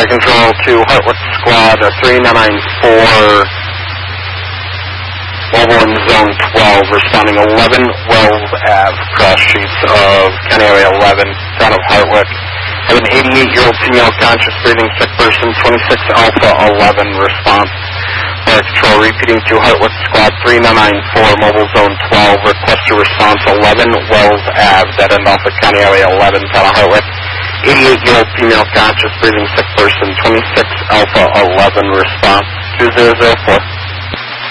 Fire Control to Hartwick Squad 394, mobile in Zone 12, responding 11 Wells Ave, cross sheets of County Area 11, town of Hartwick. Have an 88-year-old female conscious breathing sick person, 26 Alpha 11, response. Fire Control repeating to Hartwick Squad 394, mobile Zone 12, request a response 11 Wells Ave, dead end off of County Area 11, town of Hartwick. 88-year-old female conscious breathing sick person, 26 Alpha 11, response 2004.